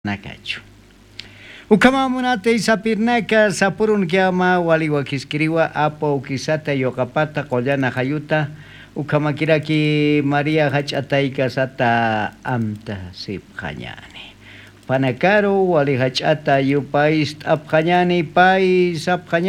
Nakachu. Ukamamunate sapirnaka sapurun kiama waliwa kiskiriwa apa ukisata yokapata qollana hayuta ukamakiraki María hach'atayka sata amta sipqañani. Panakaro wali hach'ata yupay apqañani pay sapqañani